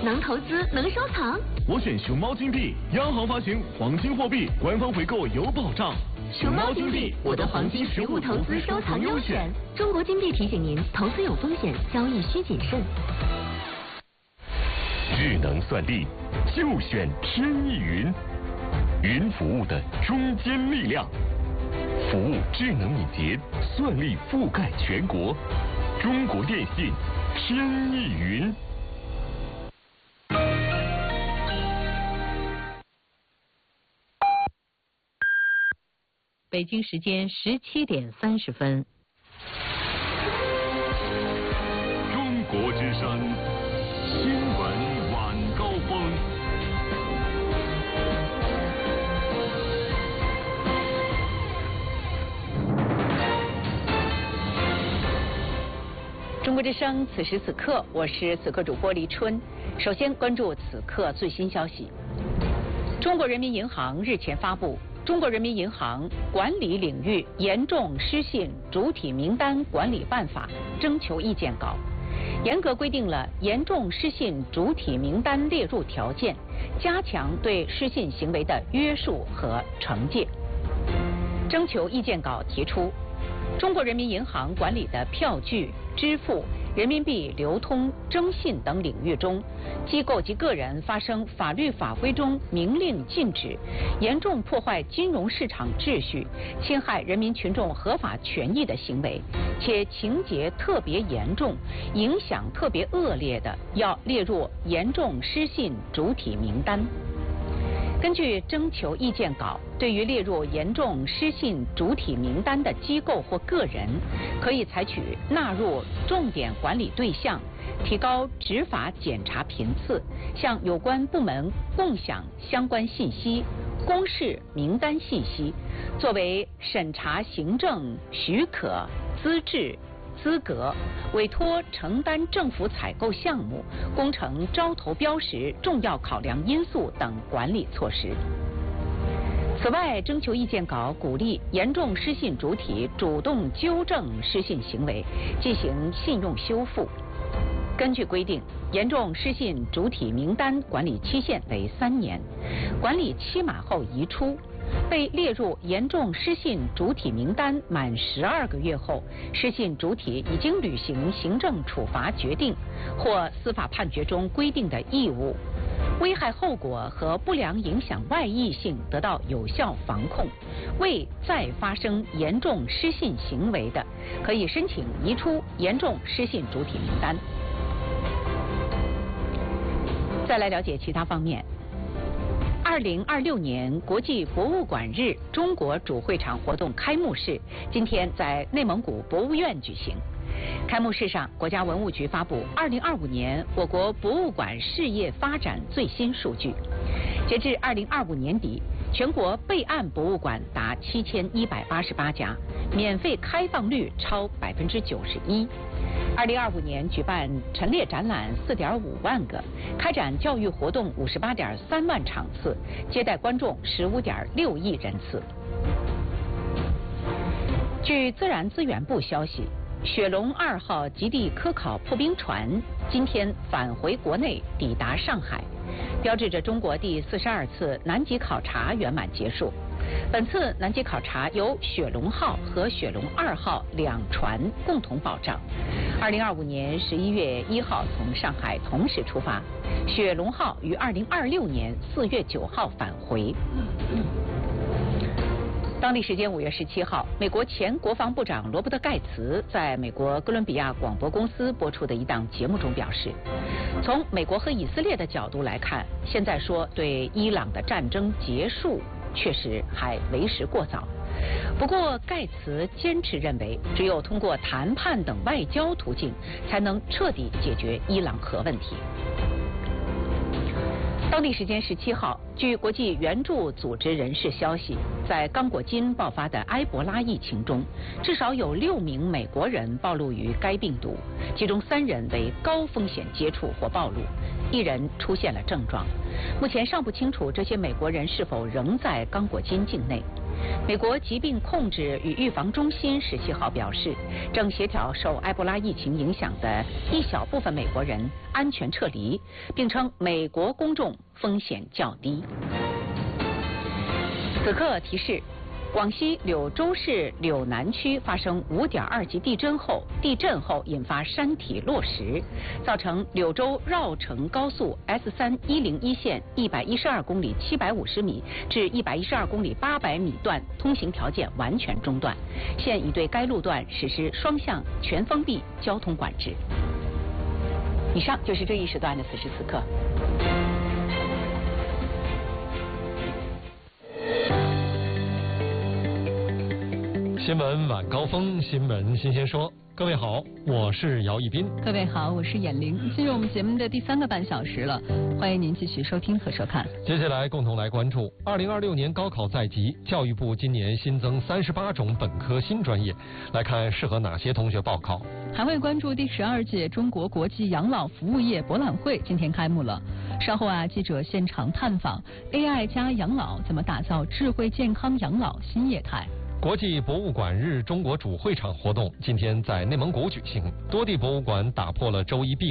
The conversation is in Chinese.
能投资，能收藏。 我选熊猫金币，央行发行黄金货币，官方回购有保障。 熊猫金币，我的黄金实物投资收藏优选。中国金币提醒您，投资有风险，交易需谨慎。 智能算力，就选天翼云，云服务的中坚力量，服务智能敏捷，算力覆盖全国。中国电信天翼云。 北京时间17点30分。 中国之声新闻晚高峰。 中国之声，此时此刻，我是此刻主播黎春。首先关注此刻最新消息。中国人民银行日前发布《中国人民银行管理领域严重失信主体名单管理办法》征求意见稿，严格规定了严重失信主体名单列入条件，加强对失信行为的约束和惩戒。征求意见稿提出，中国人民银行管理的票据、支付、人民币流通、征信等领域中，机构及个人发生法律法规中明令禁止、严重破坏金融市场秩序、侵害人民群众合法权益的行为，且情节特别严重、影响特别恶劣的，要列入严重失信主体名单。根据征求意见稿，对于列入严重失信主体名单的机构或个人，可以采取纳入重点管理对象、提高执法检查频次、向有关部门共享相关信息、公示名单信息，作为审查行政许可、资质、资格、委托承担政府采购项目、工程招投标时重要考量因素等管理措施。此外，征求意见稿鼓励严重失信主体主动纠正失信行为，进行信用修复。根据规定，严重失信主体名单管理期限为3年，管理期满后移出。被列入严重失信主体名单满12个月后，失信主体已经履行行政处罚决定或司法判决中规定的义务，危害后果和不良影响外溢性得到有效防控，未再发生严重失信行为的，可以申请移出严重失信主体名单。再来了解其他方面。2026年国际博物馆日中国主会场活动开幕式今天在内蒙古博物院举行。开幕式上，国家文物局发布2025年我国博物馆事业发展最新数据。截至2025年底，全国备案博物馆达7188家，免费开放率超91%。2025年举办陈列展览4.5万个，开展教育活动58.3万场次，接待观众15.6亿人次。据自然资源部消息，雪龙2号极地科考破冰船今天返回国内，抵达上海，标志着中国第42次南极考察圆满结束。本次南极考察由雪龙号和雪龙2号2船共同保障。2025年11月1号从上海同时出发，雪龙号于2026年4月9号返回。当地时间5月17号，美国前国防部长罗伯特·盖茨在美国哥伦比亚广播公司播出的一档节目中表示，从美国和以色列的角度来看，现在说对伊朗的战争结束确实还为时过早。不过，盖茨坚持认为，只有通过谈判等外交途径，才能彻底解决伊朗核问题。当地时间17号，据国际援助组织人士消息，在刚果金爆发的埃博拉疫情中，至少有6名美国人暴露于该病毒，其中3人为高风险接触或暴露，1人出现了症状。目前尚不清楚这些美国人是否仍在刚果金境内。 美国疾病控制与预防中心17号表示，正协调受埃博拉疫情影响的一小部分美国人安全撤离，并称美国公众风险较低。此刻提示。广西柳州市柳南区发生5.2级地震后引发山体落石，造成柳州绕城高速 S3-101线112公里750米至112公里800米段通行条件完全中断，现已对该路段实施双向全封闭交通管制。以上就是这一时段的此时此刻。 新闻晚高峰，新闻新鲜说。各位好，我是姚一斌。 各位好，我是闫玲。进入我们节目的第3个半小时了，欢迎您继续收听和收看。 接下来共同来关注2026年高考在即，教育部今年新增38种本科新专业，来看适合哪些同学报考。 还会关注第12届中国国际养老服务业博览会今天开幕了。稍后记者现场探访 AI 加养老怎么打造智慧健康养老新业态。 国际博物馆日中国主会场活动今天在内蒙古举行，多地博物馆打破了周一闭